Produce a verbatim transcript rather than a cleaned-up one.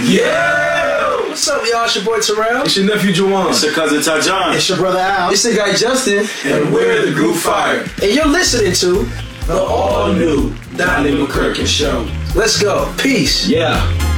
Yeah! What's up, y'all? It's your boy Terrell. It's your nephew Juwan. It's your cousin Tajon. It's your brother Al. It's the guy Justin. And we're the Group Fire. And you're listening to The all-new Donnie McClurkin Show. Let's go. Peace. Yeah.